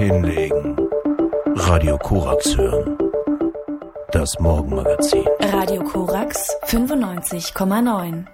Hinlegen. Radio Korax hören. Das Morgenmagazin. Radio Korax 95,9.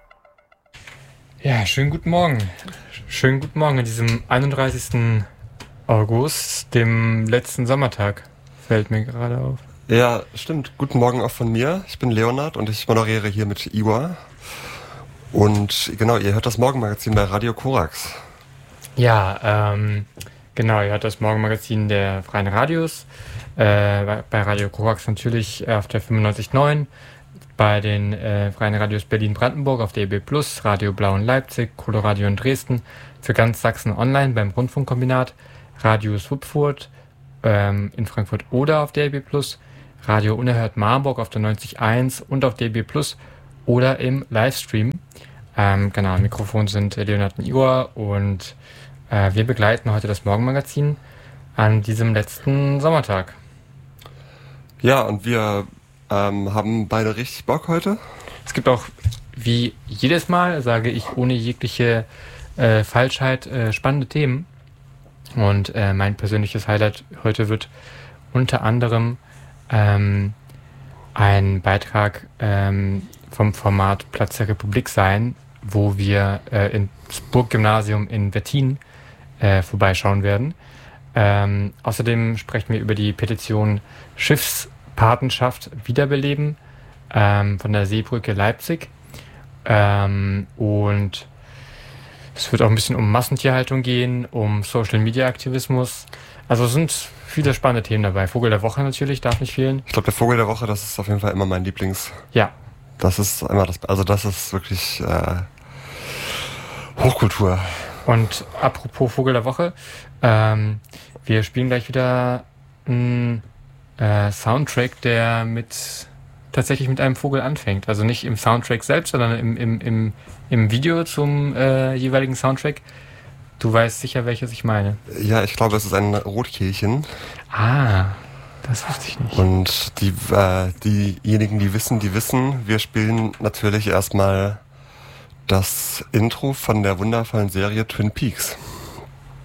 Ja, schönen guten Morgen. Schönen guten Morgen an diesem 31. August, dem letzten Sommertag, fällt mir gerade auf. Ja, stimmt. Guten Morgen auch von mir. Ich bin Leonard und ich moderiere hier mit Igor. Und genau, ihr hört das Morgenmagazin bei Radio Korax. Ja, genau, ihr hört das Morgenmagazin der Freien Radios. Bei Radio Korax natürlich auf der 95.9, bei den Freien Radios Berlin-Brandenburg auf der DAB+, Radio Blau in Leipzig, Coloradio in Dresden, für ganz Sachsen online beim Rundfunkkombinat, Radio Schwupfurt in Frankfurt oder auf der DAB+, Radio Unerhört Marburg auf der 90.1 und auf DAB+, oder im Livestream. Genau, am Mikrofon sind Leonard und Igor und wir begleiten heute das Morgenmagazin an diesem letzten Sommertag. Ja, und wir haben beide richtig Bock heute. Es gibt auch, wie jedes Mal, sage ich ohne jegliche Falschheit, spannende Themen. Und mein persönliches Highlight heute wird unter anderem ein Beitrag vom Format Platz der Republik sein, wo wir ins Burggymnasium in Wettin vorbeischauen werden. Außerdem sprechen wir über die Petition Schiffspatenschaft wiederbeleben von der Seebrücke Leipzig. Und es wird auch ein bisschen um Massentierhaltung gehen, um Social-Media-Aktivismus. Also es sind viele spannende Themen dabei. Vogel der Woche natürlich, darf nicht fehlen. Ich glaube, der Vogel der Woche, das ist auf jeden Fall immer mein Lieblings. Ja. Das ist immer das ist wirklich Hochkultur. Und apropos Vogel der Woche, wir spielen gleich wieder einen Soundtrack, der tatsächlich mit einem Vogel anfängt. Also nicht im Soundtrack selbst, sondern im Video zum jeweiligen Soundtrack. Du weißt sicher, welches ich meine. Ja, ich glaube, es ist ein Rotkehlchen. Ah, das wusste ich nicht. Und diejenigen, die wissen, wir spielen natürlich erstmal das Intro von der wundervollen Serie Twin Peaks.